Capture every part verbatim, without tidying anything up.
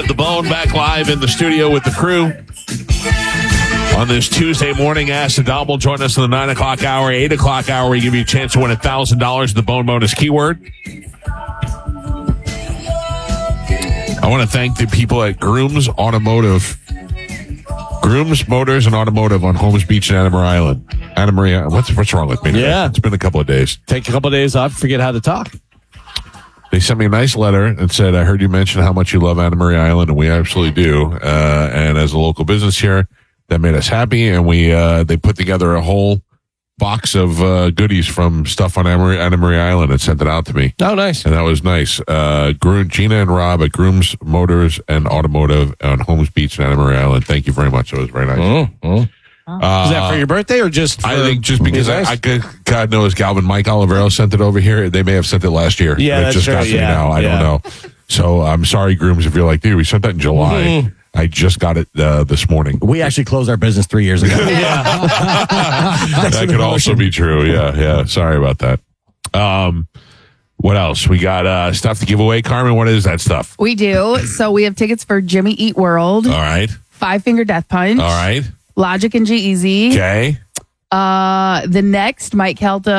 Uh, the Bone back live in the studio with the crew. On this Tuesday morning, Ask the Dom will join us in the nine o'clock hour, eight o'clock hour. We give you a chance to win one thousand dollars. The Bone bonus keyword. I want to thank the people at Grooms Automotive. Grooms Motors and Automotive on Holmes Beach and Anna Marie Island. Anna Marie, what's, what's wrong with me today? Yeah. It's been a couple of days. Take a couple of days off, forget how to talk. They sent me a nice letter and said, I heard you mention how much you love Anna Marie Island, and we absolutely do. Uh, and as a local business here, that made us happy, and we uh, they put together a whole box of uh, goodies from stuff on Anna Marie, Anna Marie Island and sent it out to me. Oh, nice. And that was nice. Uh, Gro- Gina and Rob at Grooms Motors and Automotive on Holmes Beach and Anna Marie Island. Thank you very much. It was very nice. Mm-hmm. Uh, Is that for your birthday or just for, I think just because I, I could, God knows Galvin Mike Olivero sent it over here. They may have sent it last year. Yeah, it that's just true. got to me Yeah, now. I yeah. don't know. So I'm sorry, Grooms, if you're like, dude, we sent that in July. Mm-hmm. I just got it uh, this morning. We actually closed our business three years ago. That could also be true. Yeah, yeah. Sorry about that. Um, what else? We got uh, stuff to give away. Carmen, what is that stuff? We do. So we have tickets for Jimmy Eat World, All right. Five Finger Death Punch, All right. Logic and G-Eazy, Okay. uh, the next Mike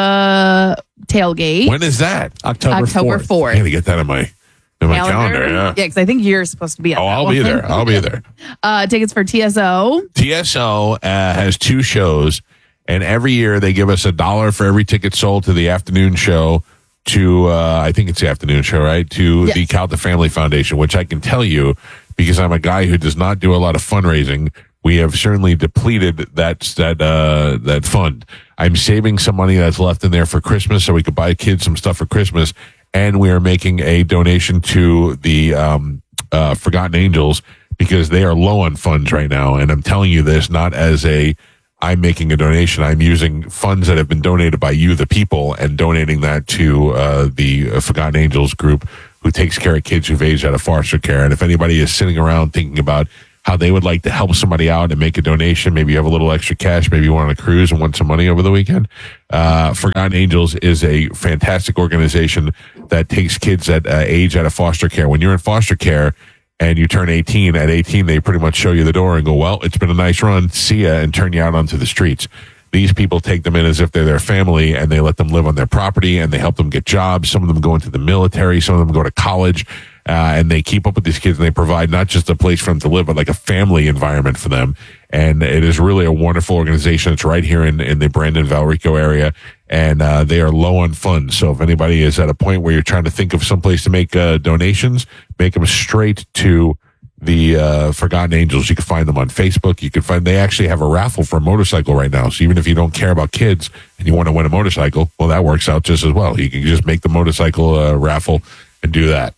Kelta tailgate, When is that? October, October fourth. I fourth. got to get that in my in my calendar. Yeah. Yeah, because I think you're supposed to be at Oh, that I'll be one. there. I'll be there. Uh, tickets for T S O. T S O uh, has two shows, and every year they give us a dollar for every ticket sold to the afternoon show. To uh, I think it's the afternoon show, right? To Yes. the Calta Family Foundation, which I can tell you because I'm a guy who does not do a lot of fundraising. We have certainly depleted that that uh, that fund. I'm saving some money that's left in there for Christmas, so we could buy kids some stuff for Christmas, and we are making a donation to the um, uh, Forgotten Angels because they are low on funds right now. And I'm telling you this not as a I'm making a donation. I'm using funds that have been donated by you, the people, and donating that to uh, the uh, Forgotten Angels group who takes care of kids who've aged out of foster care. And if anybody is sitting around thinking about how they would like to help somebody out and make a donation, maybe you have a little extra cash, maybe you want on a cruise and want some money over the weekend, uh, Forgotten Angels is a fantastic organization that takes kids that uh, age out of foster care. When you're in foster care, and you turn eighteen, at eighteen, they pretty much show you the door and go, well, it's been a nice run. See ya, and turn you out onto the streets. These people take them in as if they're their family, and they let them live on their property, and they help them get jobs. Some of them go into the military. Some of them go to college, uh, and they keep up with these kids, and they provide not just a place for them to live, but like a family environment for them. And it is really a wonderful organization. It's right here in, in the Brandon, Valrico area, and uh, they are low on funds. So if anybody is at a point where you're trying to think of some place to make uh, donations, make them straight to the uh, Forgotten Angels. You can find them on Facebook. You can find, they actually have a raffle for a motorcycle right now. So even if you don't care about kids and you want to win a motorcycle, well, that works out just as well. You can just make the motorcycle uh, raffle and do that.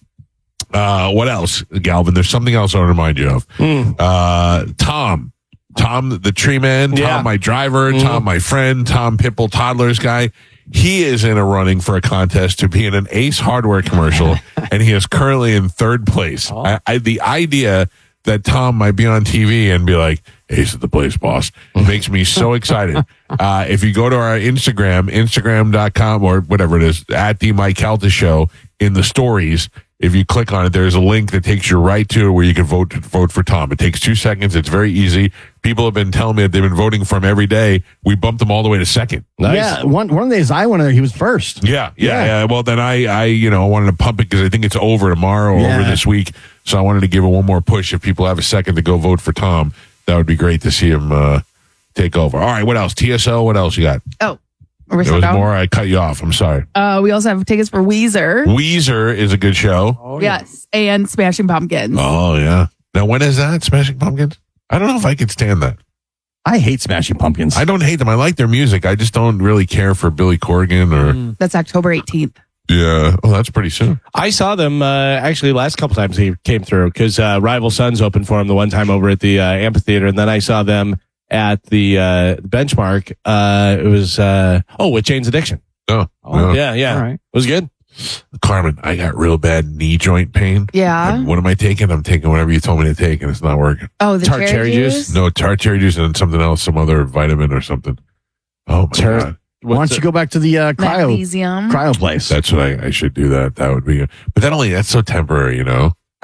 Uh, what else, Galvin? There's something else I want to remind you of. Mm. Uh, Tom. Tom, the tree man, Tom, Yeah. my driver, Mm. Tom, my friend, Tom Pipple, toddlers guy. He is in a running for a contest to be in an Ace Hardware commercial, and he is currently in third place. Oh. I, I, the idea that Tom might be on T V and be like, Ace at the place, boss, makes me so excited. Uh, if you go to our Instagram, instagram dot com or whatever it is, at the Mike Calta Show, in the stories, if you click on it, there's a link that takes you right to where you can vote vote for Tom. It takes two seconds. It's very easy. People have been telling me that they've been voting for him every day. We bumped him all the way to second. Nice. Yeah, one one of the days I went there, he was first. Yeah, yeah, Yeah. yeah. Well, then I, I, you know, wanted to pump it because I think it's over tomorrow or Yeah. over this week. So I wanted to give it one more push. If people have a second to go vote for Tom, that would be great to see him uh, take over. All right, what else? T S O, what else you got? Oh, we're There still was going? more. I cut you off. I'm sorry. Uh, we also have tickets for Weezer. Weezer is a good show. Oh, Yes, and Smashing Pumpkins. Oh, yeah. Now, when is that? Smashing Pumpkins? I don't know if I could stand that. I hate Smashing Pumpkins. I don't hate them. I like their music. I just don't really care for Billy Corgan or. That's October eighteenth. Yeah. Oh, that's pretty soon. I saw them uh, actually last couple times he came through because uh, Rival Sons opened for him the one time over at the uh, amphitheater, and then I saw them at the uh, Benchmark. Uh, it was uh, oh with Jane's Addiction. Oh, Oh, yeah. Yeah, yeah, All right. it was good. Carmen, I got real bad knee joint pain. Yeah. And what am I taking? I'm taking whatever you told me to take, and it's not working. Oh, the Tart cherry, cherry juice. juice? No, tart cherry juice and something else, some other vitamin or something. Oh, my Tur- God. Why don't you go back to the uh, cryo Magnesium. cryo place? That's what I, I should do that. That would be, but that only, that's so temporary, you know?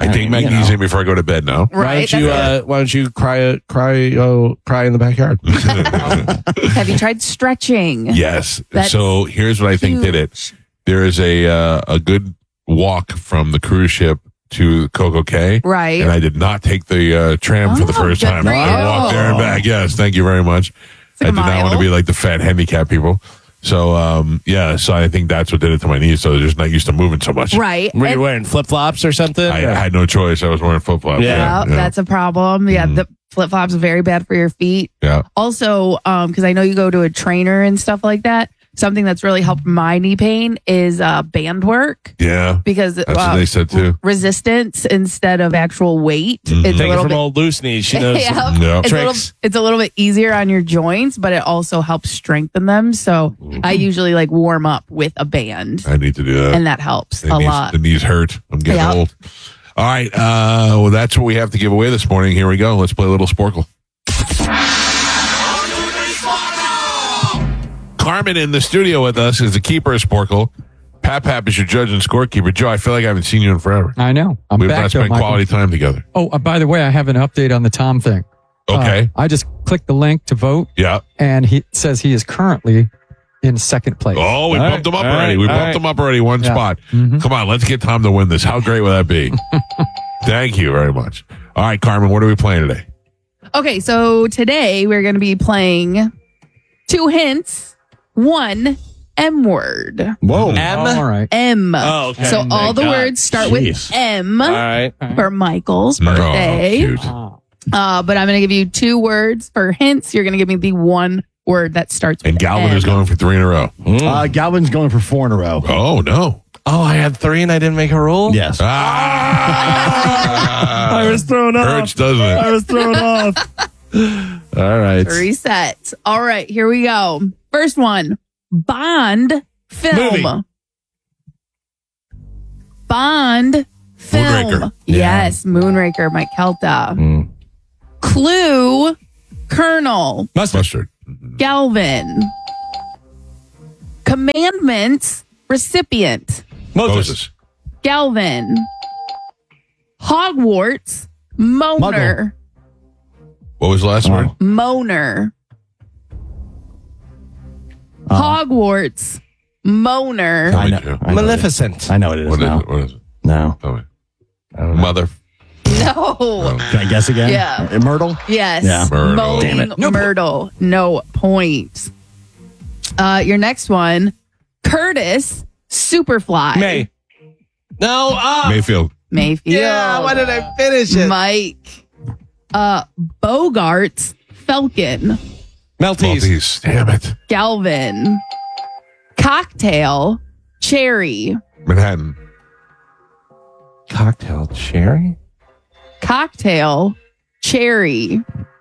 I take I mean, you magnesium know. before I go to bed now. Why Right. don't you That's uh, Why don't you cry cry oh, cry in the backyard? it. Have you tried stretching? Yes. That's So here's what I think did it. Huge. There is a uh, a good walk from the cruise ship to Coco Cay. Right. And I did not take the uh, tram for the Oh, first good time. for I you. walked there and back. Yes, thank you very much. like I a did not mile. want to be like the fat handicap people. So um, yeah, so I think that's what did it to my knees. So they're just not used to moving so much. Right. Were you And- wearing flip flops or something? I, I had no choice. I was wearing flip flops. Yeah. Yeah, that's a problem. Yeah, Mhm. the flip flops are very bad for your feet. yeah. Also, um, because I know you go to a trainer and stuff like that. Something that's really helped my knee pain is uh, band work Yeah. because That's uh, what they said too. resistance instead of actual weight. Mhm. It's a Take it little from bit. old loose knees. She knows. Yeah. Yeah. It's a, little, Tricks. it's a little bit easier on your joints, but it also helps strengthen them. So I usually like warm up with a band, I need to do that. and that helps The a knees, lot. The knees hurt. I'm getting Yep. old. All right. Uh, well, that's what we have to give away this morning. Here we go. Let's play a little Sporkle. Carmen in the studio with us is the keeper of Sporkle. Pap Pap is your judge and scorekeeper. Joe, I feel like I haven't seen you in forever. I know. I'm We've back not to spent Michael. quality time together. Oh, uh, by the way, I have an update on the Tom thing. Okay. Uh, I just clicked the link to vote, yeah. and he says he is currently in second place. Oh, we All bumped right, him up all already. right, we all bumped right. him up already one Yeah. spot. Mhm. Come on, let's get Tom to win this. How great would that be? Thank you very much. All right, Carmen, what are we playing today? Okay, so today we're going to be playing two hints, one M word. Whoa. M. All right. M. Oh, okay. So Thank all the God. words start Jeez. with M All right. for Michael's Oh, birthday. cute. Ah. uh, but I'm going to give you two words for hints. You're going to give me the one word that starts with And Galvin M. is going for three in a row. Uh, Galvin's going for four in a row. Oh, no. Oh, I had three and I didn't make a rule. Yes. Ah! I was thrown off. Hurts, doesn't it? I was thrown off. All right. Reset. All right, here we go. First one, Bond film. Movie. Bond film. Moonraker. Yes, Moonraker, Mike Kelta. Mm. Clue, Colonel. Mustard. Galvin. Commandments, recipient. Moses. Moses. Galvin. Hogwarts, Moaner. What was the last Oh. word? Moaner. Uh, Hogwarts, Moaner. I know. Joe. I know Maleficent. I know what it is What is now. it? What is it? No. Tell me. Mother. No. Can I guess again? Yeah. Uh, Myrtle? Yes. Yeah. Myrtle. Moaning Damn it. No po- Myrtle. No point. Uh, your next one, Curtis, Superfly. May. No. Ah. Mayfield. Mayfield. Yeah. Why did I finish it? Mike. Uh, Bogarts, Falcon. Maltese. Maltese. Damn it. Galvin. Cocktail, Cherry. Manhattan. Cocktail cherry. Cocktail, Cherry.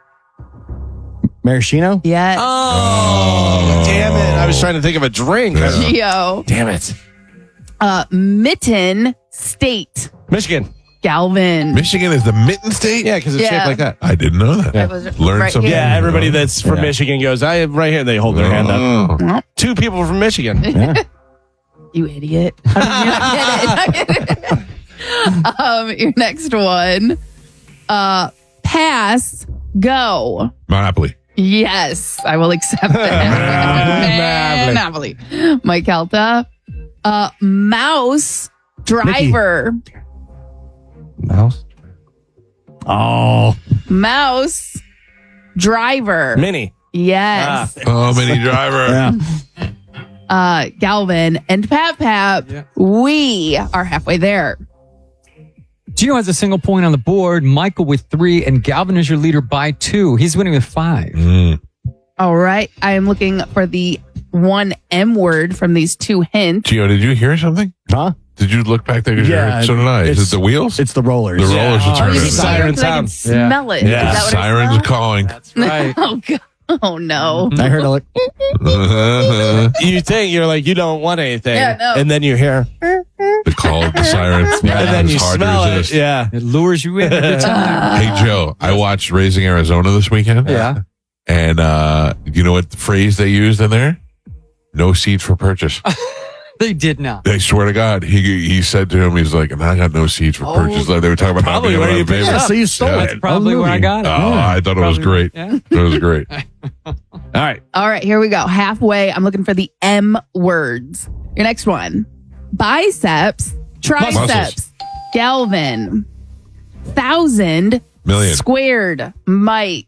Maraschino? Yes. Oh, damn it. I was trying to think of a drink. Yeah. Geo. Damn it. Uh, Mitten, State. Michigan. Galvin. Michigan is the mitten state? Yeah, because it's Yeah. shaped like that. I didn't know that. That was Learned right something. here. Yeah, everybody that's from Yeah. Michigan goes, I am right here. They hold their hand up. Oh. Two people from Michigan. Yeah. You idiot. I mean, you're not getting it. um, your next one. Uh, pass, go. Monopoly. Yes, I will accept that. Monopoly. Mike Kelta. Uh, mouse, driver. Mouse. Oh. Mouse, driver. Mini. Yes. Oh, mini driver. Yeah. Uh, Galvin and Pap Pap. Yeah. We are halfway there. Gino has a single point on the board. Michael with three, and Galvin is your leader by two. He's winning with five. Mm. All right. I am looking for the one M word from these two hints. Gio, did you hear something? Huh? Did you look back there? 'Cause Yeah, you're- so did I. Is it's- it the wheels? It's the rollers. The rollers are Oh, turning. you you can see hear it 'cause I can Siren sound. smell it. Yeah. Is that what Sirens I are smell? calling. That's right. Oh, God. Oh, no. I heard a like, You think you're like, you don't want anything. Yeah, no. And then you hear, the call of the sirens. and then It's you hard to smell it. resist. Yeah. It lures you in every time. Hey, Joe, I watched Raising Arizona this weekend. Yeah. And uh, you know what phrase they used in there? No seed for purchase. They did not. I swear to God, he he said to him, he's like, I got no seats for purchase. Like, they were talking about not Probably being where able you to picked pay it for up. So you stole Yeah. it. That's probably Oh, where I movie. got it. Oh, I thought it was great. Yeah. It was great. All right. All right, here we go. Halfway. I'm looking for the M words. Your next one. Biceps, triceps, Muscles. Galvin, thousand, Million. squared, Mike,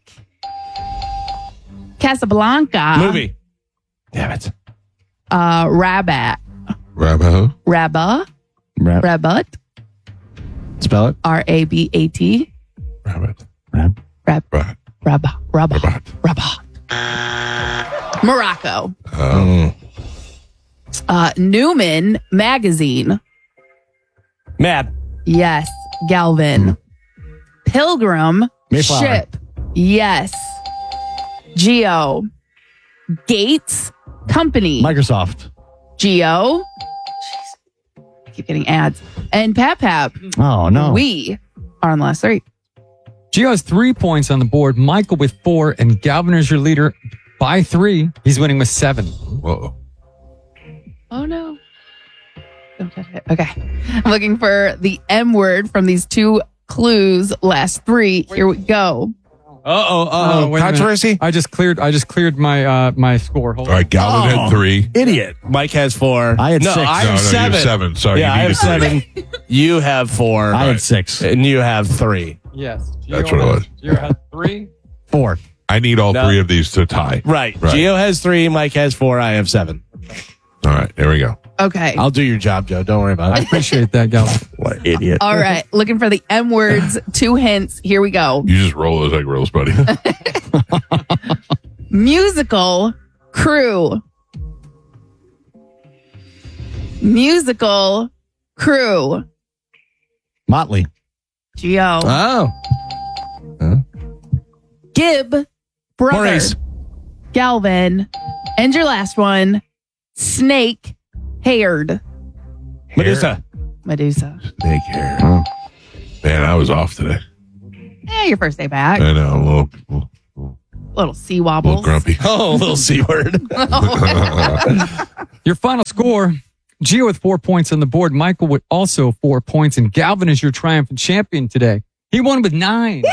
Casablanca, Movie. Damn it. uh, Rabat, Rabbo. Rabba, Rap. Rabat, Spell it. R A B A T, Rabbit. Rap. Rab, Rabbit. Rabba, Rabba, Rabat. Rabba. Morocco, Um, uh, Newman Magazine, Mad. yes, Galvin, Pilgrim Mayflower. Ship, yes, Geo, Gates Company, Microsoft. Geo. Jeez. I keep getting ads. And Pap Pap. Oh, no. We are on the last three. Gio has three points on the board. Michael with four, and Galvin is your leader by three. He's winning with seven. whoa. Oh no. Don't touch it. Okay. I'm looking for the M word from these two clues. Last three. Here we go. Uh-oh. Oh, Uh-oh. wait a minute. Controversy? I just cleared. I just cleared my uh, my score. Hold All right, Galvin Oh. had three. Idiot. Mike has four. I had no, six. I No, have no, you seven. have seven. Sorry, Yeah, you I have needed three. seven. You have four. I had six. And you have three. on. Yes, Gio That's what it has- was. Gio has three. Four. I need all No. three of these to tie. Right. Right. Gio has three. Mike has four. I have seven. All right, here we go. Okay. I'll do your job, Joe. Don't worry about I it. appreciate that, Galvin. What an idiot. All right. Looking for the M words. Two hints. Here we go. You just roll those egg rolls, buddy. Musical crew. Musical crew. Motley. Geo. Oh. Gib. Brother. Maurice. Galvin. And your last one. Snake. Haired. Medusa. Medusa. Snake hair. Man, I was off today. Eh, your first day back. I know. I'm a little, little, Little sea little wobbles. grumpy. Oh, little C word. Your final score: Gio with four points on the board. Michael with also four points, and Galvin is your triumphant champion today. He won with nine.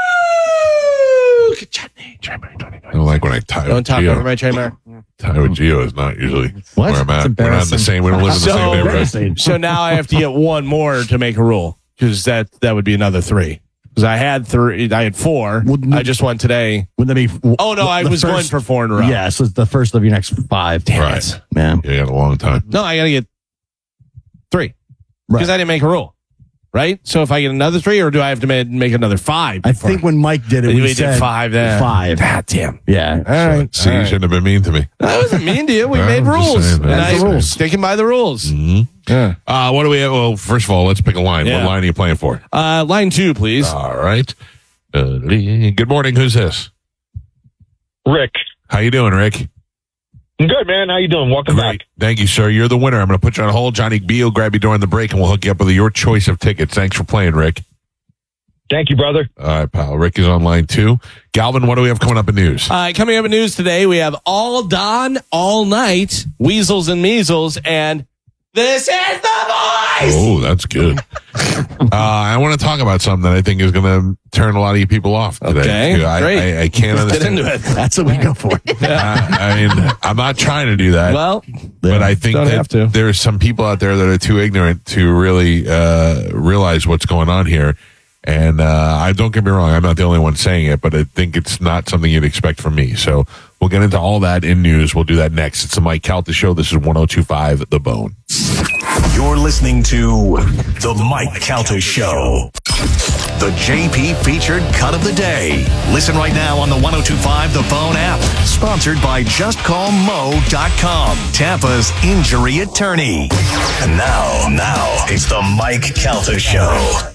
I don't like when I tie Don't with talk over Gio. my trademark. Tie with Gio is not usually What? where I'm It's at. We're not in the embarrassing. same. We don't live in the So- same neighborhood. Embarrassing. So now I have to get one more to make a rule because that that would be another three. Because I had three, I had four. Wouldn't- I just won today. Wouldn't that be? Oh no, I the was going first- for four in a row. Yeah, so it's the first of your next five. Damn Right. it. Man. You got a long time. No, I got to get three Right. because I didn't make a rule. Right. So if I get another three, or do I have to ma- make another five? I before- think when Mike did it, we, we, did said five. Then Five. God damn. Yeah. All right. See, all you right. shouldn't have been mean to me. I wasn't mean to you. We No, made I'm just rules. saying, and man. I That's the rules. sticking by the rules. Mm-hmm. Yeah. Uh, what do we have? Well, first of all, let's pick a line. Yeah. What line are you playing for? Uh, line two, please. All right. Uh, good morning. Who's this? Rick. How you doing, Rick? Good, man. How you doing? Welcome Great. back. Thank you, sir. You're the winner. I'm going to put you on hold. Johnny B will grab you during the break, and we'll hook you up with your choice of tickets. Thanks for playing, Rick. Thank you, brother. All right, pal. Rick is on line two. Galvin, what do we have coming up in news? Uh, coming up in news today, we have All Dawn, All Night, Weasels and Measles, and This is the Voice! Oh, that's good. uh, I want to talk about something that I think is going to turn a lot of you people off today. Okay, I, great. I, I can't Let's get understand. into it. That's what we go for. Uh, I mean, I'm not trying to do that. Well, But I think don't that have to. there's some people out there that are too ignorant to really uh, realize what's going on here. And uh, I don't get me wrong, I'm not the only one saying it, but I think it's not something you'd expect from me. So we'll get into all that in news. We'll do that next. It's the Mike Calta Show. This is one oh two point five The Bone. You're listening to The Mike Calta Show. The J P featured cut of the day. Listen right now on the one oh two point five The Bone app. Sponsored by just call mo dot com, Tampa's injury attorney. And now, now, it's The Mike Calta Show.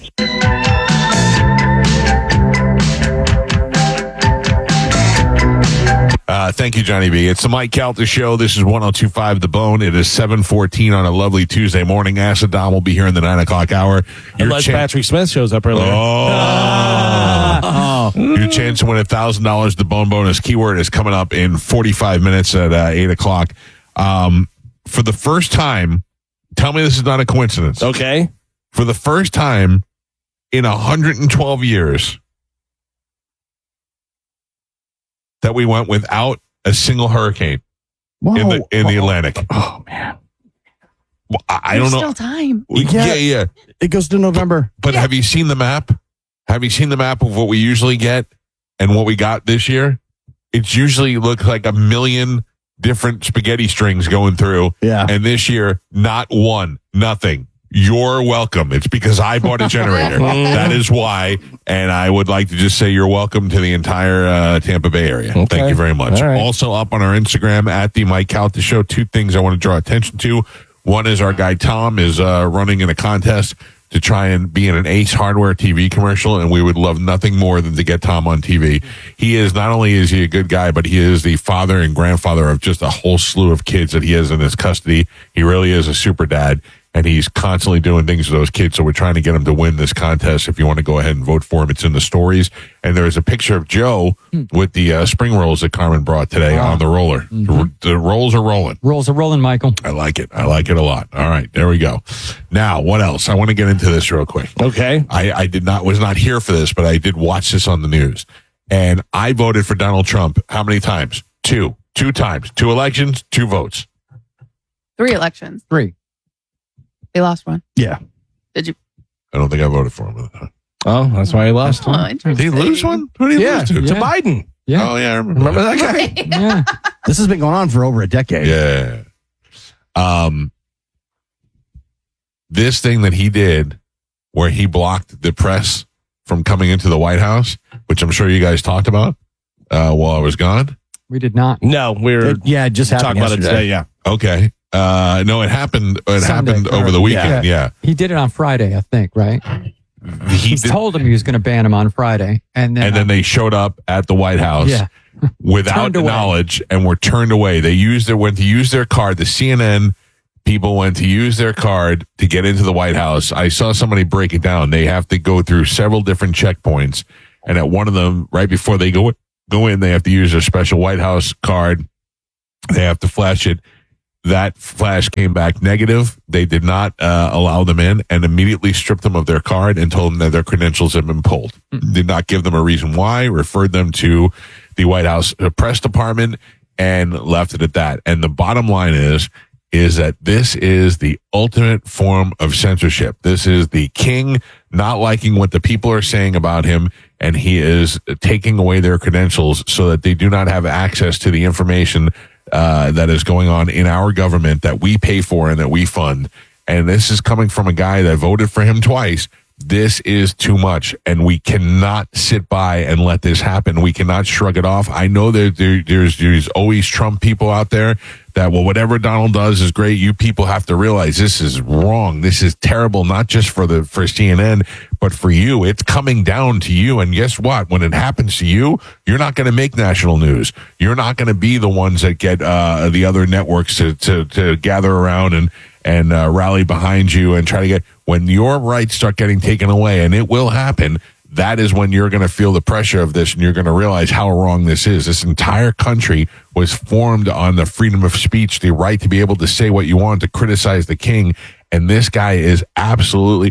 Uh, thank you, Johnny B. It's the Mike Calta Show. This is one oh two point five The Bone. It is seven fourteen on a lovely Tuesday morning. Acid Dom will be here in the nine o'clock hour. Your unless chan- Patrick Smith shows up earlier. Oh. Your chance to win one thousand dollars. The Bone Bonus keyword is coming up in forty-five minutes at uh, eight o'clock. Um, for the first time, tell me this is not a coincidence. Okay. For the first time in one hundred twelve years that we went without a single hurricane Whoa. in the in the Atlantic. Oh, man. Well, I, I There's don't know. still time. Yeah, yeah. yeah. It goes to November. But have you seen the map? Have you seen the map of what we usually get and what we got this year? It's usually looks like a million different spaghetti strings going through. Yeah. And this year, not one, nothing. You're welcome. It's because I bought a generator. That is why. And I would like to just say you're welcome to the entire uh, Tampa Bay area. Okay. Thank you very much. All right. Also up on our Instagram at the Mike Calta Show, two things I want to draw attention to. One is our guy Tom is uh, running in a contest to try and be in an Ace Hardware T V commercial, and we would love nothing more than to get Tom on T V. He is, not only is he a good guy, but he is the father and grandfather of just a whole slew of kids that he has in his custody. He really is a super dad, and he's constantly doing things with those kids, so we're trying to get him to win this contest. If you want to go ahead and vote for him, it's in the stories. And there is a picture of Joe with the uh, spring rolls that Carmen brought today on the roller. The, the rolls are rolling. Rolls are rolling, Michael. I like it. I like it a lot. All right, there we go. Now, what else? I want to get into this real quick. Okay. I, I did not was not here for this, but I did watch this on the news, and I voted for Donald Trump. How many times? Two, two times, two elections, two votes. Three elections. Three. They lost one. Yeah. Did you? I don't think I voted for him. Oh, that's why he lost. Oh, Huh? Did he interesting. lose one? Who did he Yeah, lose to? to Yeah. Biden. Yeah. Oh yeah, I remember. Remember that guy? Yeah. This has been going on for over a decade. Yeah. Um, this thing that he did, where he blocked the press from coming into the White House, which I'm sure you guys talked about uh, while I was gone. We did not. No, we were It- yeah, it just happened talking about it yesterday. today. Yeah. Okay. Uh, no, it happened. It Sunday, happened or- over the weekend. yeah. Yeah. He did it on Friday, I think, right? He He did, told him he was going to ban him on Friday. And then, and then they showed up at the White House yeah. without Turned away. knowledge and were turned away. They used their went to use their card. The C N N people went to use their card to get into the White House. I saw somebody break it down. They have to go through several different checkpoints, and at one of them, right before they go go in, they have to use their special White House card. They have to flash it. That flash came back negative. They did not uh, allow them in and immediately stripped them of their card and told them that their credentials had been pulled. Did not give them a reason why, referred them to the White House press department and left it at that. And the bottom line is, is that this is the ultimate form of censorship. This is the king not liking what the people are saying about him, and he is taking away their credentials so that they do not have access to the information uh, that is going on in our government that we pay for and that we fund. And this is coming from a guy that voted for him twice. This is too much, and we cannot sit by and let this happen. We cannot shrug it off. I know that there, there's, there's always Trump people out there that, well, whatever Donald does is great. You people have to realize this is wrong. This is terrible, not just for the for C N N, but for you. It's coming down to you. And guess what? When it happens to you, you're not going to make national news. You're not going to be the ones that get uh, the other networks to, to, to gather around and and uh, rally behind you and try to get, when your rights start getting taken away, and it will happen, that is when you're going to feel the pressure of this and you're going to realize how wrong this is. This entire country was formed on the freedom of speech, the right to be able to say what you want, to criticize the king. And this guy is absolutely,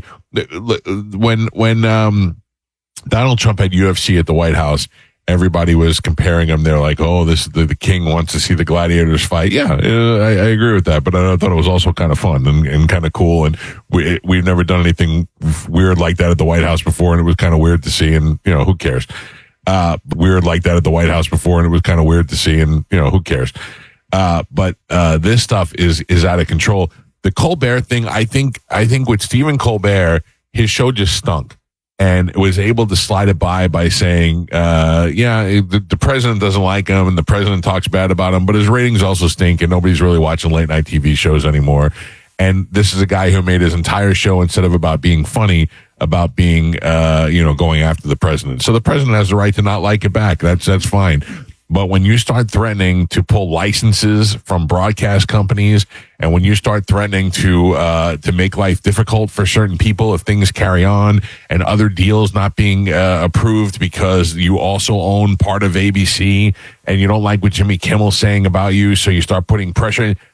when, when, um, Donald Trump had U F C at the White House, everybody was comparing him. They're like, oh, this the, the king wants to see the gladiators fight. Yeah, uh, I, I agree with that. But I, I thought it was also kind of fun and, and kind of cool. And we, we've never done anything weird like that at the White House before. And it was kind of weird to see. And, you know, who cares? Uh, weird like that at the White House before. And it was kind of weird to see. And, you know, who cares? Uh, but uh, this stuff is is out of control. The Colbert thing, I think, I think with Stephen Colbert, his show just stunk. And was able to slide it by by saying, uh, yeah, the, the president doesn't like him and the president talks bad about him, but his ratings also stink and nobody's really watching late night T V shows anymore. And this is a guy who made his entire show, instead of about being funny, about being, uh, you know, going after the president. So the president has the right to not like it back. That's, that's fine. But when you start threatening to pull licenses from broadcast companies, and when you start threatening to uh, to make life difficult for certain people if things carry on, and other deals not being uh, approved because you also own part of A B C and you don't like what Jimmy Kimmel's saying about you, so you start putting pressure,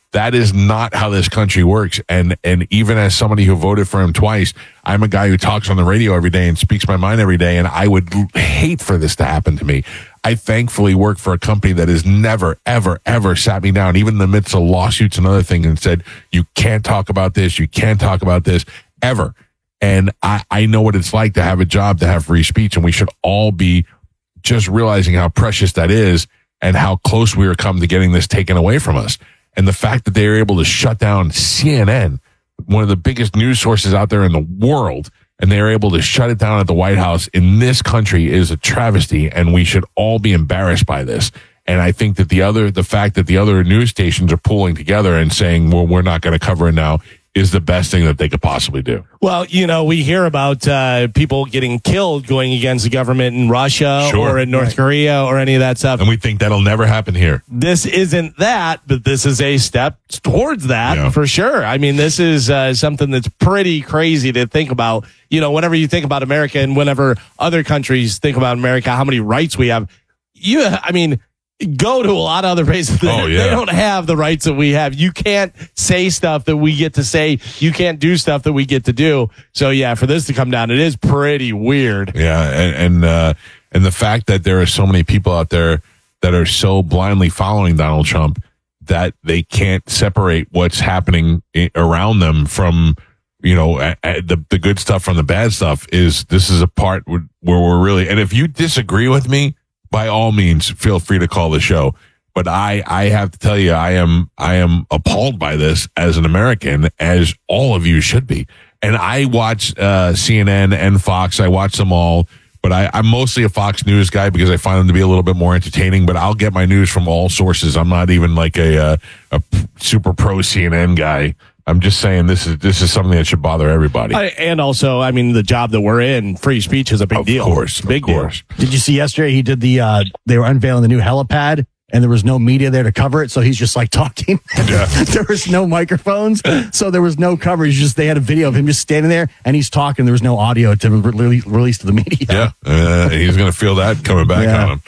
That is not how this country works. And and even as somebody who voted for him twice, I'm a guy who talks on the radio every day and speaks my mind every day. And I would hate for this to happen to me. I thankfully work for a company that has never, ever, ever sat me down, even in the midst of lawsuits and other things, and said, you can't talk about this. You can't talk about this ever. And I, I know what it's like to have a job, to have free speech. And we should all be just realizing how precious that is and how close we are come to getting this taken away from us. And the fact that they were able to shut down C N N, one of the biggest news sources out there in the world, and they were able to shut it down at the White House in this country is a travesty, and we should all be embarrassed by this. And I think that the other, the fact that the other news stations are pulling together and saying, well, we're not going to cover it now, is the best thing that they could possibly do. Well, you know, we hear about uh, people getting killed going against the government in Russia Sure. or in North Right. Korea or any of that stuff. And we think that'll never happen here. This isn't that, but this is a step towards that Yeah. for sure. I mean, this is uh, something that's pretty crazy to think about. You know, whenever you think about America and whenever other countries think about America, how many rights we have. You, I mean, go to a lot of other places. Oh, yeah. They don't have the rights that we have. You can't say stuff that we get to say. You can't do stuff that we get to do. So yeah, for this to come down, it is pretty weird. Yeah, and and uh, and the fact that there are so many people out there that are so blindly following Donald Trump that they can't separate what's happening i- around them from, you know, a, a, the the good stuff from the bad stuff. Is this is a part where where we're really, and if you disagree with me, by all means, feel free to call the show. But I, I have to tell you, I am, I am appalled by this as an American, as all of you should be. And I watch uh, C N N and Fox. I watch them all, but I, I'm mostly a Fox News guy because I find them to be a little bit more entertaining. But I'll get my news from all sources. I'm not even like a, uh, a super pro C N N guy. I'm just saying this is this is something that should bother everybody. I, and also, I mean, the job that we're in, free speech is a big Of deal. course, big of course. deal. Did you see yesterday he did the, uh, they were unveiling the new helipad and there was no media there to cover it. So he's just like talking. Yeah. There was no microphones. So there was no coverage. Just they had a video of him just standing there and he's talking. There was no audio to re- release to the media. Yeah, uh, he's going to feel that coming back Yeah. on him.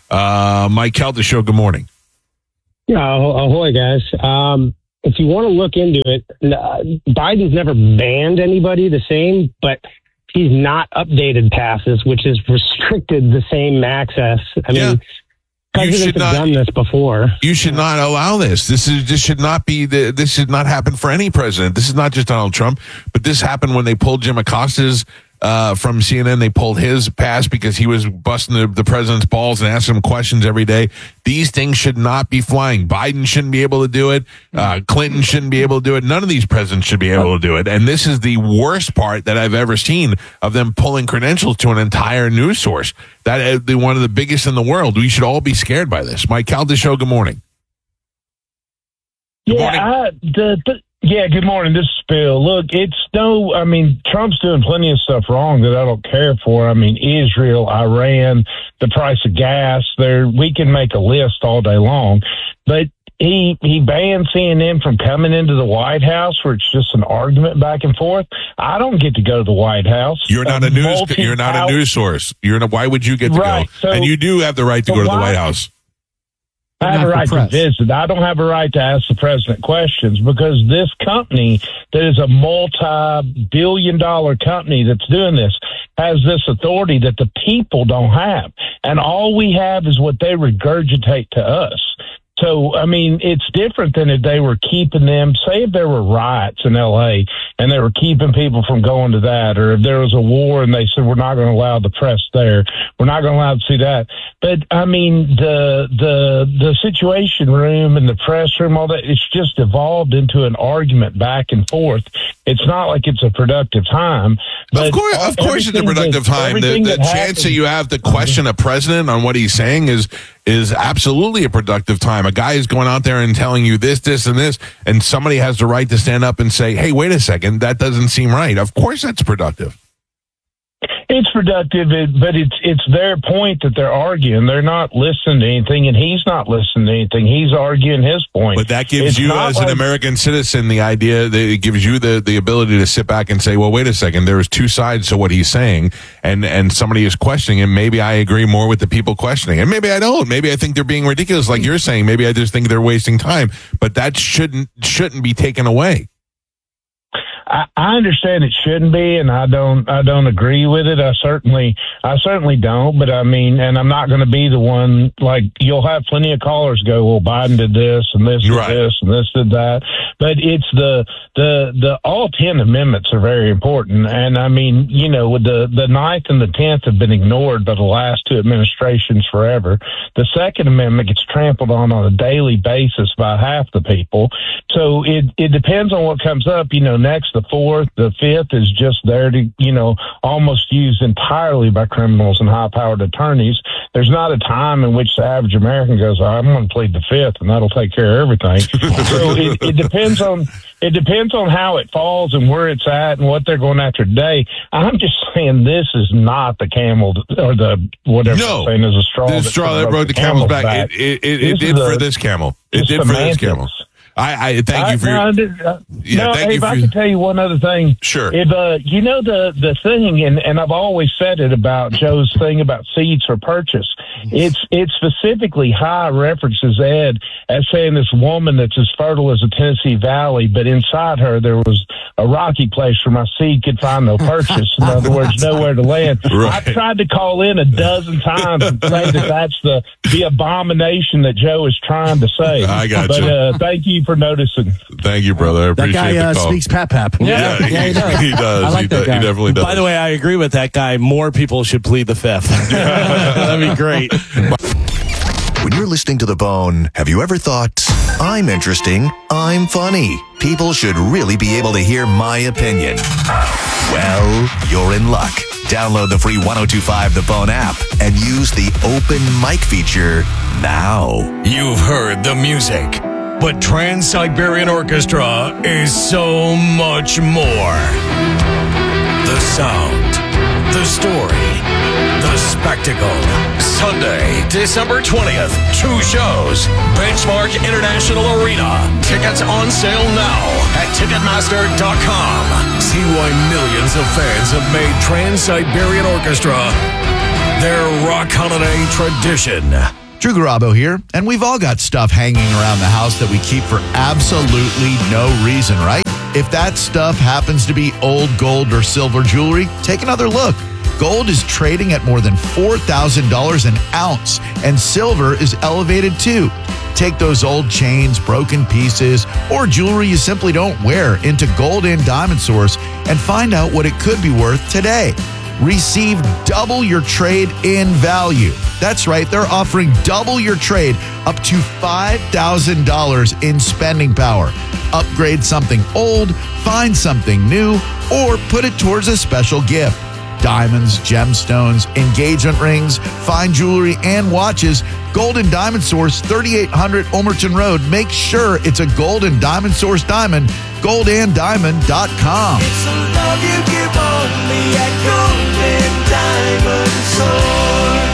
Uh, Mike Calta Show, good morning. Yeah, ah- ahoy, guys. Um, if you want to look into it, uh, Biden's never banned anybody the same, but he's not updated passes, which has restricted the same access. I Yeah. mean, You presidents should have not- done this before. You should not allow this. This is this should not be the, this should not happen for any president. This is not just Donald Trump, but this happened when they pulled Jim Acosta's uh, from C N N. They pulled his pass because he was busting the, the president's balls and asking him questions every day. These things should not be flying. Biden shouldn't be able to do it. Uh, Clinton shouldn't be able to do it. None of these presidents should be able to do it. And this is the worst part that I've ever seen of them pulling credentials to an entire news source. That is the one of the biggest in the world. We should all be scared by this. Mike Calda Show, good morning. Good morning. Yeah, I, the, the, yeah, good morning. This is Bill. Look, it's no, I mean, Trump's doing plenty of stuff wrong that I don't care for. I mean, Israel, Iran, the price of gas, there, we can make a list all day long. But he, he banned C N N from coming into the White House where it's just an argument back and forth. I don't get to go to the White House. You're not a news. You're not a multi-power- news source. You're not. Why would you get to Right, go? so- and you do have the right to so go to the why- White House. I have a Not right for to press. visit. I don't have a right to ask the president questions because this company that is a multi-billion dollar company that's doing this has this authority that the people don't have. And all we have is what they regurgitate to us. So, I mean, it's different than if they were keeping them, say if there were riots in L A and they were keeping people from going to that, or if there was a war and they said, we're not going to allow the press there. We're not going to allow to see that. But I mean, the, the, the situation room and the press room, all that, it's just evolved into an argument back and forth. It's not like it's a productive time. But Of course, of course, it's a everything productive that- time. The, everything the that chance happens- that you have to question a president on what he's saying is is absolutely a productive time. A guy is going out there and telling you this, this, and this, and somebody has the right to stand up and say, "Hey, wait a second, that doesn't seem right." Of course, that's productive. It's productive, it, but it's it's their point that they're arguing. They're not listening to anything, and he's not listening to anything. He's arguing his point. But that gives It's you, not as like- an American citizen, the idea that it gives you the, the ability to sit back and say, well, wait a second, there's two sides to what he's saying, and, and somebody is questioning him. Maybe I agree more with the people questioning, and maybe I don't. Maybe I think they're being ridiculous, like you're saying. Maybe I just think they're wasting time. But that shouldn't shouldn't be taken away. I, I understand it shouldn't be, and I don't. I don't agree with it. I certainly, I certainly don't. But I mean, and I'm not going to be the one. Like, you'll have plenty of callers go, "Well, Biden did this, and this did Right. this, and this did that." But it's the the the all ten amendments are very important, and I mean, you know, with the the ninth and the tenth have been ignored by the last two administrations forever. The Second Amendment gets trampled on on a daily basis by half the people. So it it depends on what comes up. You know, next the fourth, the fifth is just there to, you know, almost used entirely by criminals and high-powered attorneys. There's not a time in which the average American goes, oh, I'm going to plead the fifth, and that'll take care of everything. So it, it depends on it depends on how it falls and where it's at and what they're going after today. I'm just saying this is not the camel or the whatever No, I'm saying is a straw. The that straw that broke the camel's back. It, it, it, it This did is for a- this camel. It it's did for this semantics. camel. I, I thank you for I, your. no, I did- uh, Yeah, no, thank if you I for- can tell you one other thing. Sure. If uh, you know the the thing, and, and I've always said it about Joe's thing about seeds for purchase. It's it specifically high references Ed as saying this woman that's as fertile as the Tennessee Valley, but inside her there was a rocky place where my seed could find no purchase. In other words, nowhere to land. Right. I've tried to call in a dozen times and say that that's the the abomination that Joe is trying to say. I got but, you. Uh, thank you for noticing. Thank you, brother. I That appreciate guy the uh, call. speaks pap pap. Yeah, Yeah, he does. He does. I like he, that does. guy. He definitely does. By the way, I agree with that guy. More people should plead the fifth. That'd be great. When you're listening to The Bone, have you ever thought, I'm interesting, I'm funny, people should really be able to hear my opinion? Well, you're in luck. Download the free ten twenty-five The Bone app and use the open mic feature now. You've heard the music, but Trans-Siberian Orchestra is so much more. The sound, the story, the spectacle. Sunday, December twentieth, two shows. Benchmark International Arena. Tickets on sale now at Ticketmaster dot com. See why millions of fans have made Trans-Siberian Orchestra their rock holiday tradition. Drew Garabo here, and we've all got stuff hanging around the house that we keep for absolutely no reason, right? If that stuff happens to be old gold or silver jewelry, take another look. Gold is trading at more than four thousand dollars an ounce, and silver is elevated too. Take those old chains, broken pieces, or jewelry you simply don't wear into Gold and Diamond Source and find out what it could be worth today. Receive double your trade in value. That's right, they're offering double your trade up to five thousand dollars in spending power. Upgrade something old, find something new, or put it towards a special gift. Diamonds, gemstones, engagement rings, fine jewelry, and watches. Gold and Diamond Source, thirty-eight hundred Ulmerton Road. Make sure it's a Gold and Diamond Source diamond. gold and diamond dot com. It's the love you give only at Gold and Diamond Source.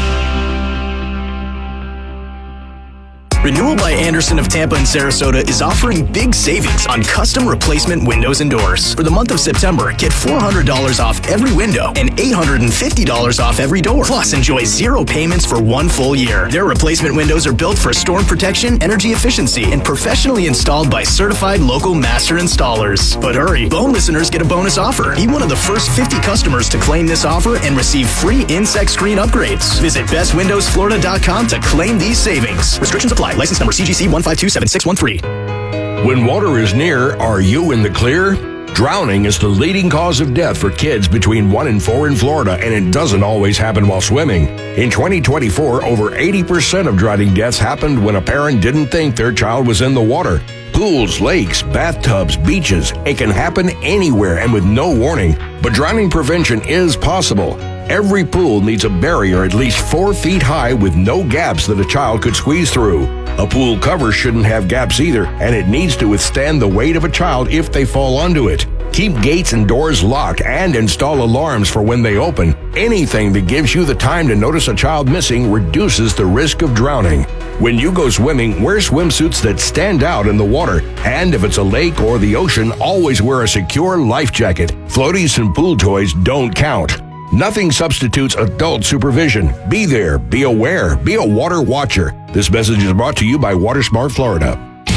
Renewal by Anderson of Tampa and Sarasota is offering big savings on custom replacement windows and doors. For the month of September, get four hundred dollars off every window and eight hundred fifty dollars off every door. Plus, enjoy zero payments for one full year. Their replacement windows are built for storm protection, energy efficiency, and professionally installed by certified local master installers. But hurry, Bone listeners get a bonus offer. Be one of the first fifty customers to claim this offer and receive free insect screen upgrades. Visit best windows florida dot com to claim these savings. Restrictions apply. License number C G C one five two seven six one three. When water is near, are you in the clear? Drowning is the leading cause of death for kids between one and four in Florida, and it doesn't always happen while swimming. In twenty twenty-four, over eighty percent of drowning deaths happened when a parent didn't think their child was in the water. Pools, lakes, bathtubs, beaches, it can happen anywhere and with no warning. But drowning prevention is possible. Every pool needs a barrier at least four feet high with no gaps that a child could squeeze through. A pool cover shouldn't have gaps either, and it needs to withstand the weight of a child if they fall onto it. Keep gates and doors locked and install alarms for when they open. Anything that gives you the time to notice a child missing reduces the risk of drowning. When you go swimming, wear swimsuits that stand out in the water. And if it's a lake or the ocean, always wear a secure life jacket. Floaties and pool toys don't count. Nothing substitutes adult supervision. Be there, be aware, be a water watcher. This message is brought to you by WaterSmart Florida.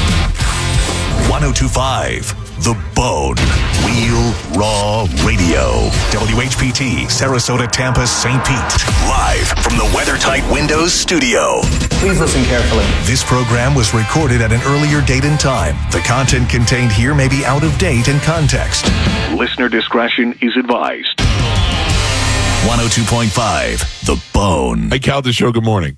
ten twenty-five The Bone. Real Raw Radio. W H P T, Sarasota, Tampa, Saint Pete. Live from the WeatherTight Windows studio. Please listen carefully. This program was recorded at an earlier date and time. The content contained here may be out of date and context. Listener discretion is advised. one oh two point five The Bone. Hey, Cal, the show, good morning.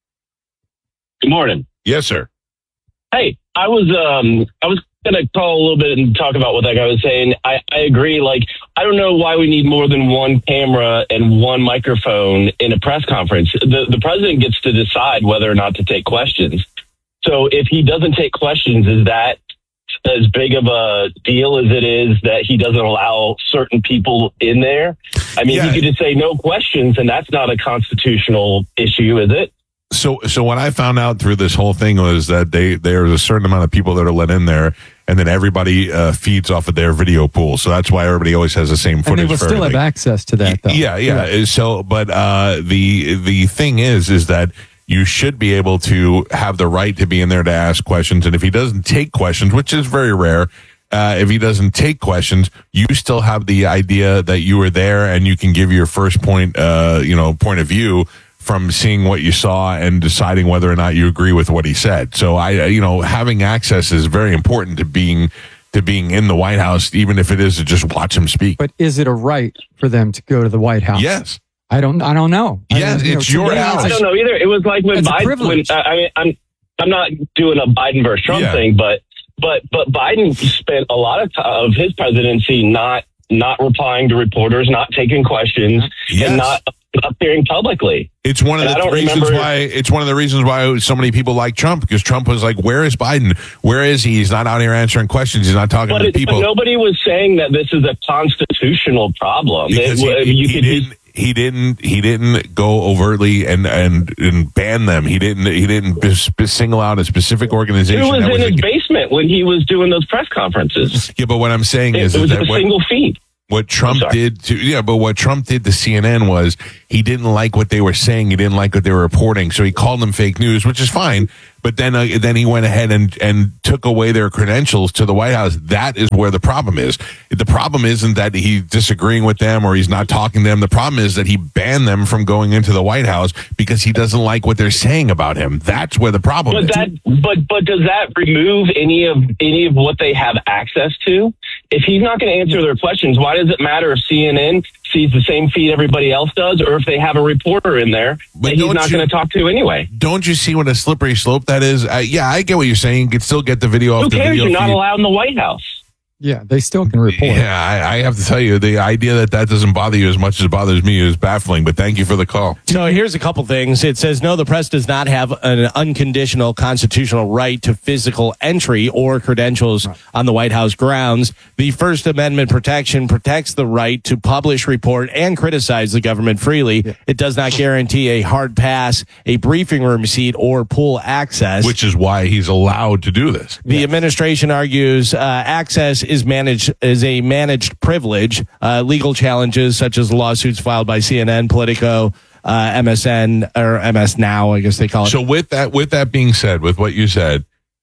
Good morning. Yes, sir. Hey, I was um I was gonna call a little bit and talk about what that guy was saying. I, I agree. Like, I don't know why we need more than one camera and one microphone in a press conference. The the president gets to decide whether or not to take questions. So if he doesn't take questions, is that as big of a deal as it is that he doesn't allow certain people in there? I mean, Yeah. he could just say no questions, and that's not a constitutional issue, is it? So, so what I found out through this whole thing was that they there's a certain amount of people that are let in there, and then everybody uh, feeds off of their video pool. So that's why everybody always has the same And footage. they will for still have everything. access to that, though. Yeah, yeah. So, but uh, the the thing is, is that you should be able to have the right to be in there to ask questions, and if he doesn't take questions, which is very rare. Uh, if he doesn't take questions, you still have the idea that you were there and you can give your first point, uh, you know, point of view from seeing what you saw and deciding whether or not you agree with what he said. So I, you know, having access is very important to being to being in the White House, even if it is to just watch him speak. But is it a right for them to go to the White House? Yes. I don't. I don't know. Yes, I, you know, it's to your me, house. I don't know either. It was like when It's a Biden. When, privilege. I mean, I'm I'm not doing a Biden versus Trump Yeah. thing, but but but Biden spent a lot of time of his presidency not not replying to reporters, not taking questions, Yes. and not appearing publicly. It's one of And I the don't reasons remember- why it's one of the reasons why so many people like Trump, because Trump was like, "Where is Biden? Where is he? He's not out here answering questions. He's not talking But, to it, but people." nobody was saying that this is a constitutional problem. Because It- he, you he could didn't he didn't he didn't go overtly and and, and ban them. He didn't he didn't bis- bis- single out a specific organization. Who was that in his ag- basement when he was doing those press conferences? Yeah, but what I'm saying It, is, it is was that a what, single feed. what Trump did to yeah, but what Trump did to C N N was he didn't like what they were saying. He didn't like what they were reporting, so he called them fake news, which is fine. But then uh, then he went ahead and and took away their credentials to the White House. That is where the problem is. The problem isn't that he's disagreeing with them or he's not talking to them. The problem is that he banned them from going into the White House because he doesn't like what they're saying about him. That's where the problem But is. that, but but does that remove any of any of what they have access to? If he's not going to answer their questions, why does it matter if C N N sees the same feed everybody else does, or if they have a reporter in there that he's don't not you- going to talk to anyway? Don't you see what a slippery slope that is? Uh, yeah, I get what you're saying. You can still get the video Who off the cares? video You're not feed. allowed in the White House. Yeah, they still can report. Yeah, I, I have to tell you, the idea that that doesn't bother you as much as it bothers me is baffling, but thank you for the call. So here's a couple things. It says, no, the press does not have an unconditional constitutional right to physical entry or credentials on the White House grounds. The First Amendment protection protects the right to publish, report, and criticize the government freely. It does not guarantee a hard pass, a briefing room seat, or pool access. Which is why he's allowed to do this. The administration argues uh, access is managed is a managed privilege. Uh, legal challenges such as lawsuits filed by C N N, Politico, uh, M S N or M S Now, I guess they call it. So with that, with that being said, with what you said,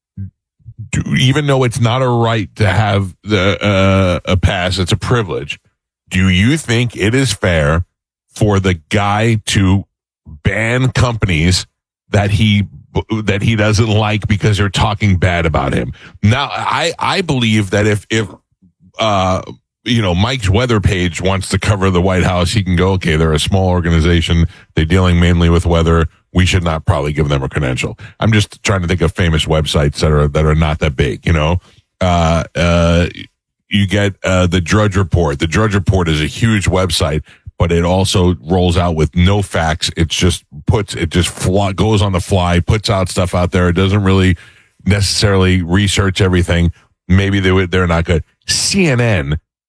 do, even though it's not a right to have the uh, a pass, it's a privilege. Do you think it is fair for the guy to ban companies that he that he doesn't like because they're talking bad about him? Now, I I believe that if if uh you know Mike's weather page wants to cover the White House, he can go, okay, they're a small organization, they're dealing mainly with weather, we should not probably give them a credential. I'm just trying to think of famous websites that are that are not that big, you know. Uh uh you get uh the Drudge Report. The Drudge Report is a huge website, but it also rolls out with no facts. It's just puts, it just fly, goes on the fly, puts out stuff out there. It doesn't really necessarily research everything. Maybe they would, they're not good. C N N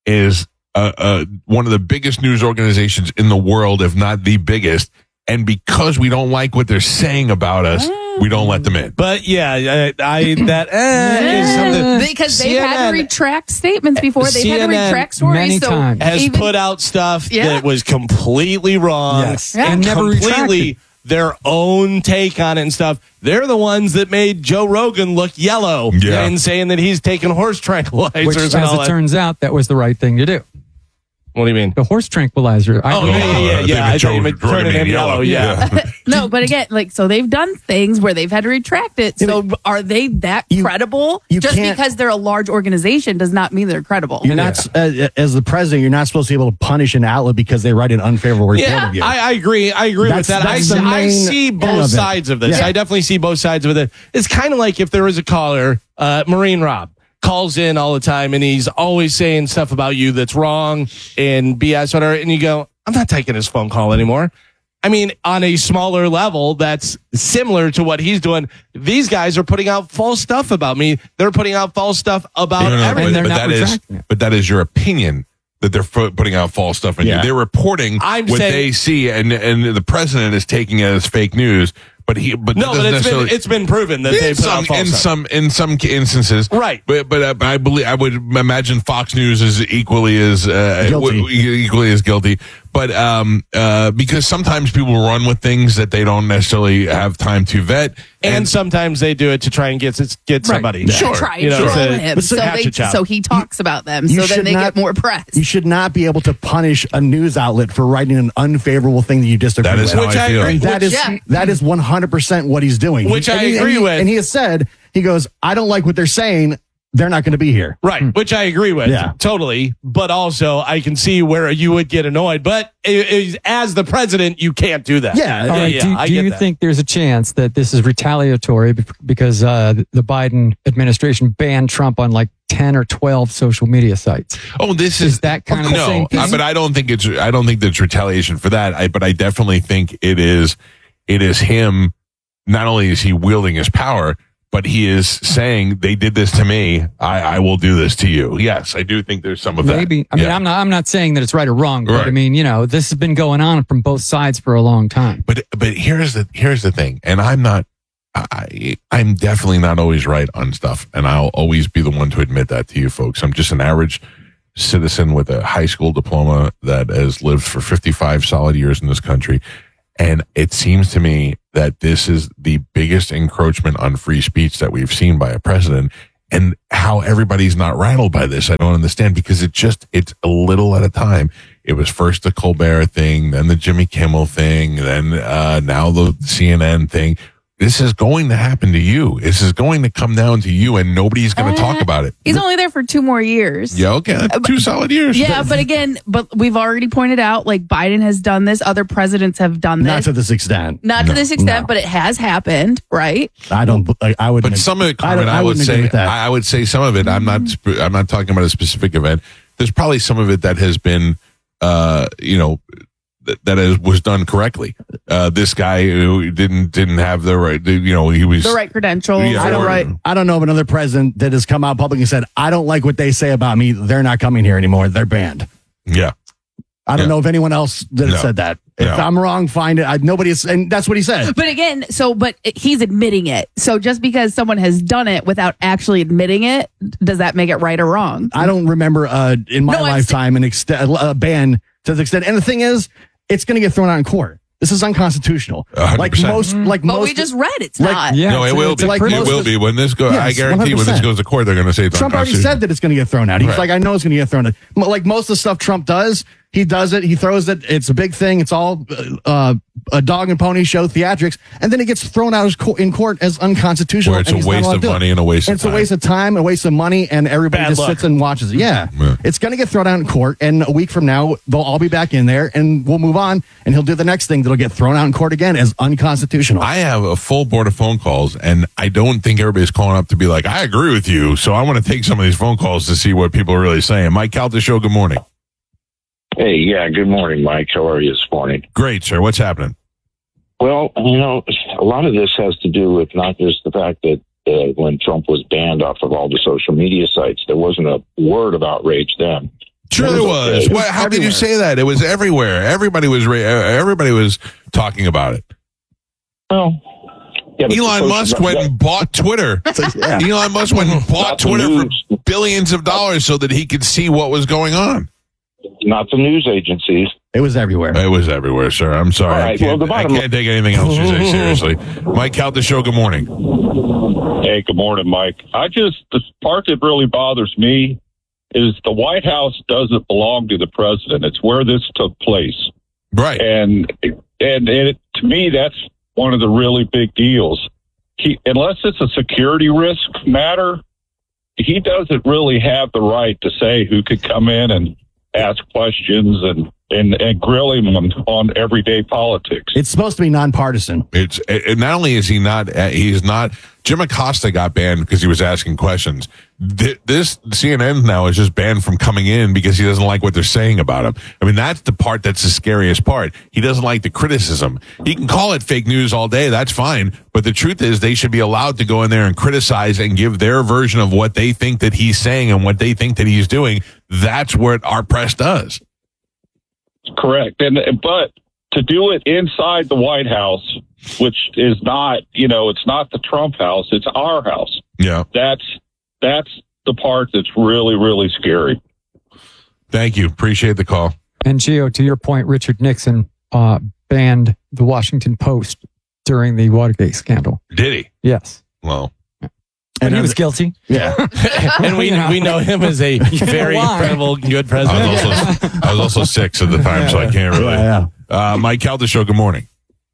is uh, uh, one of the biggest news organizations in the world, if not the biggest. And because we don't like what they're saying about us, we don't let them in. But yeah, I, I that eh, is something because C they've N N had to retract statements before. They've C N N had to retract stories. many so times. has even, put out stuff Yeah. that was completely wrong Yes. Yeah. and never completely retracted. their own take on it and stuff. They're the ones that made Joe Rogan look yellow Yeah. and saying that he's taking horse tranquilizers Which, and as all it that. turns out, that was the right thing to do. What do you mean? The horse tranquilizer. I Oh, believe- yeah, yeah, yeah. yeah. I thought you meant turning him yellow. Yeah. no, but again, like so they've done things where they've had to retract it. So are they that You- credible? you Just can't- because they're a large organization does not mean they're credible. You're not, uh, as the president, you're not supposed to be able to punish an outlet because they write an unfavorable report Yeah, of you. I, I agree. I agree That's- with that. I, that's the I main see thing both of it. sides of this. Yeah. I definitely see both sides of it. It's kind of like if there was a caller, uh, Marine Rob, calls in all the time and he's always saying stuff about you that's wrong and B S, whatever. And you go, I'm not taking his phone call anymore. I mean, on a smaller level, that's similar to what he's doing. These guys are putting out false stuff about me. They're putting out false stuff about No, no, no, everything. but, but that is, but that is your opinion that they're fu- putting out false stuff on Yeah. you. They're reporting I'm what saying- they see, and and the president is taking it as fake news. But he, but No, that but doesn't it's been, necessarily- it's been proven that in they put some, out false in stuff. some in some instances, right? But but uh, I believe I would imagine Fox News is equally as uh, Guilty. w- equally as guilty. But um, uh, because sometimes people run with things that they don't necessarily have time to vet, And, sometimes they do it to try and get get somebody. Yeah, try and troll him. So, they, so he talks about them. You So then should they not- get more press. You should not be able to punish a news outlet for writing an unfavorable thing that you disagree That is with. how Which I I feel. agree. And that Which- is yeah. that is one hundred percent what he's doing. Which He- I and he- agree and he- with. And he has said, he goes, I don't like what they're saying. They're not going to be here. Right, which I agree with, Yeah. totally. But also, I can see where you would get annoyed. But i- i- as the president, you can't do that. All right. yeah, do I do get you that. think there's a chance that this is retaliatory be- because uh, the Biden administration banned Trump on like ten or twelve social media sites? Oh, this is, is that kind of the no, same uh, thing? but I don't think it's I don't think there's retaliation for that. I, but I definitely think it is it is him. Not only is he wielding his power, but he is saying they did this to me. I, I will do this to you. Yes, I do think there's some of that. Maybe. I mean, Yeah. I'm not. I'm not saying that it's right or wrong, but Right. I mean, you know, this has been going on from both sides for a long time. But but here's the here's the thing, and I'm not. I I'm definitely not always right on stuff, and I'll always be the one to admit that to you folks. I'm just an average citizen with a high school diploma that has lived for fifty-five solid years in this country. And it seems to me that this is the biggest encroachment on free speech that we've seen by a president. And how everybody's not rattled by this, I don't understand, because it just, it's a little at a time. It was first the Colbert thing, then the Jimmy Kimmel thing, then uh, now the C N N thing. This is going to happen to you. This is going to come down to you, and nobody's going to talk about it. He's only there for two more years. Yeah, okay. That's two solid years. Yeah, but again, but we've already pointed out, like Biden has done this. Other presidents have done this. Not to this extent. Not to No. this extent, No. but it has happened, right? I don't. I, I would. But some of it, Carmen, I, I would wouldn't agree say, with that. I I would say some of it. I'm not. sp- I'm not talking about a specific event. There's probably some of it that has been, uh, you know, th- that is, was done correctly. Uh, this guy who didn't didn't have the right. the- You know, he was The right credentials. Yeah, I the don't, right. I don't know of another president that has come out public and said, I don't like what they say about me. They're not coming here anymore. They're banned. Yeah. I don't Yeah. know of anyone else that No. said that. If No. I'm wrong, find it. I, nobody's, and that's what he said. But again, so but he's admitting it. So just because someone has done it without actually admitting it, does that make it right or wrong? I don't remember uh, in my No, I'm lifetime an ext- a ban to the extent. And the thing is, it's going to get thrown out in court. This is unconstitutional. one hundred Like percent. most, like But most. we just read it's like- not. Yeah, no, it it's- will it's be. a like It most will of- be when this goes. I Yes, guarantee when this one hundred percent. goes to court, they're going to say it's Trump already unconstitutional. said that it's going to get thrown out. He's Right. like, I know it's going to get thrown out. Like most of the stuff Trump does, he does it. He throws it. It's a big thing. It's all uh, a dog and pony show, theatrics, and then it gets thrown out as co- in court as unconstitutional. Where it's and a he's not waste allowed of to do it. money and a waste of It's a time. waste of time, a waste of money, and everybody Bad just luck. sits and watches it. Yeah, Yeah. it's going to get thrown out in court, and a week from now they'll all be back in there, and we'll move on, and he'll do the next thing that'll get thrown out in court again as unconstitutional. I have a full board of phone calls, and I don't think everybody's calling up to be like, I agree with you. So I want to take some of these phone calls to see what people are really saying. Mike Calta Show, good morning. Hey, yeah, good morning, Mike. How are you this morning? Great, sir. What's happening? Well, you know, a lot of this has to do with not just the fact that uh, when Trump was banned off of all the social media sites, there wasn't a word of outrage then. Sure, there was. It was What, how can you everywhere. say that? It was everywhere. Everybody was. ra- Everybody was talking about it. Well, yeah, but Elon social- Musk went and bought Twitter. Yeah. Elon Musk went and bought Not the Twitter news. for billions of dollars so that he could see what was going on. Not the news agencies. It was everywhere. It was everywhere, sir. I'm sorry. All I right, can't, well, the I bottom- can't take anything else you say seriously. Mike Calta Show, good morning. Hey, good morning, Mike. I just, the part that really bothers me is the White House doesn't belong to the president. It's where this took place. Right. And, and, and it, to me, that's one of the really big deals. He, unless it's a security risk matter, he doesn't really have the right to say who could come in and ask questions and, and, and grill him on, on everyday politics. It's supposed to be nonpartisan. It's and not only is he not, uh, he's not. Jim Acosta got banned because he was asking questions. Th- This C N N now is just banned from coming in because he doesn't like what they're saying about him. I mean, that's the part that's the scariest part. He doesn't like the criticism. He can call it fake news all day. That's fine. But the truth is they should be allowed to go in there and criticize and give their version of what they think that he's saying and what they think that he's doing. That's what our press does. Correct. And but to do it inside the White House, which is not, you know, it's not the Trump house, it's our house. Yeah. That's that's the part that's really, really scary. Thank you. Appreciate the call. And Gio, to your point, Richard Nixon uh, banned the Washington Post during the Watergate scandal. Did he? Yes. Well, And he was guilty. Yeah. And we we know him as a very Why? incredible, good I president. was also I was also six at the time, so I can't really. Yeah, Uh, Mike Calta Show, good morning.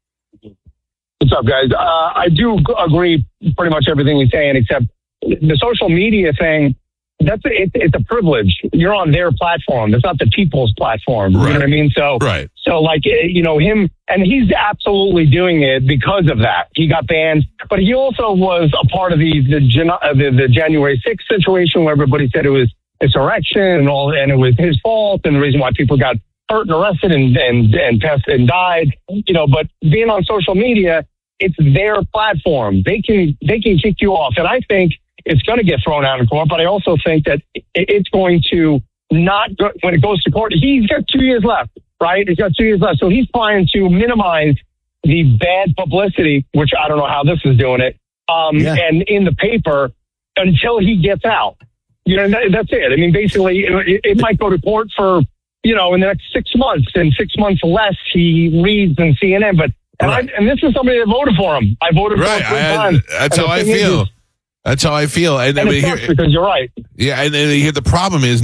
What's up, guys? Uh, I do g- agree pretty much everything he's saying, except the social media thing. That's a, it, it's a privilege. You're on their platform. It's not the people's platform. You know what I mean? So, right. So, like, eh, you know, him, and he's absolutely doing it because of that. He got banned, but he also was a part of the the, Jan- uh, the, the January sixth situation where everybody said it was insurrection and all, and it was his fault, and the reason why people got hurt and arrested and and and passed and died. You know, but being on social media, it's their platform. They can they can kick you off, and I think it's going to get thrown out in court. But I also think that it- it's going to not go, when it goes to court. He's got two years left, right? He's got two years left, so he's trying to minimize the bad publicity, which I don't know how this is doing it. Um, Yeah. and in the paper until he gets out. You know, that, that's it. I mean, basically, it, it might go to court for, you know, in the next six months, and six months less he reads in C N N. But and, I, and this is somebody that voted for him. I voted for Right. him three I- times. that's And how the I thing is, feel. is- That's how I feel. And, I And mean, it sucks here, because you're right. yeah, and, and here the problem is